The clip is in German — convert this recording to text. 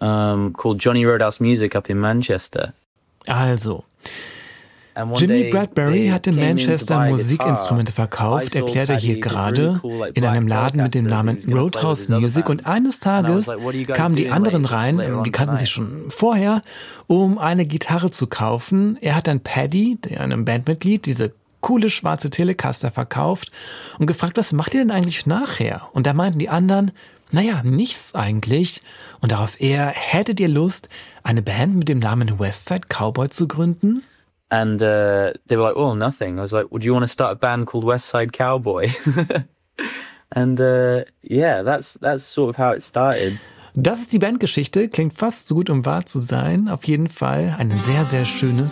called Johnny Roadhouse Music up in Manchester. Also, Jimmy Bradbury hat in Manchester Musikinstrumente verkauft, erklärte er hier gerade, in einem Laden mit dem Namen Roadhouse Music. Und eines Tages kamen die anderen rein, die kannten sich schon vorher, um eine Gitarre zu kaufen. Er hat dann Paddy, einem Bandmitglied, diese coole schwarze Telecaster verkauft und gefragt, was macht ihr denn eigentlich nachher? Und da meinten die anderen, naja, nichts eigentlich. Und darauf hättet ihr Lust, eine Band mit dem Namen Westside Cowboy zu gründen? And they were like, well, nothing. I was like, well, do you want to start a band called Westside Cowboy? And yeah, that's sort of how it started. Das ist die Bandgeschichte. Klingt fast so gut, um wahr zu sein. Auf jeden Fall ein sehr, sehr schönes